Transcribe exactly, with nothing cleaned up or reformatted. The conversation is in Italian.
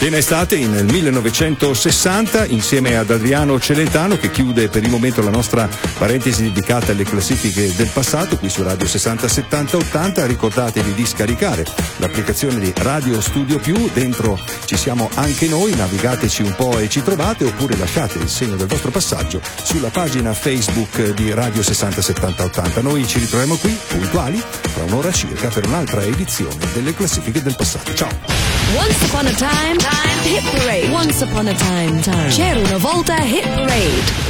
Piena estate nel millenovecentosessanta insieme ad Adriano Celentano, che chiude per il momento la nostra parentesi dedicata alle classifiche del passato qui su Radio sessanta settanta ottanta. Ricordatevi di scaricare l'applicazione di Radio Studio Più, dentro ci siamo anche noi, navigateci un po' e ci trovate, oppure lasciate il segno del vostro passaggio sulla pagina Facebook di Radio sessanta settanta ottanta. Noi ci ritroviamo qui puntuali tra un'ora circa per un'altra edizione delle classifiche del passato. Ciao. Once upon a time, time, hit parade. Once upon a time, time. C'era una volta hit parade.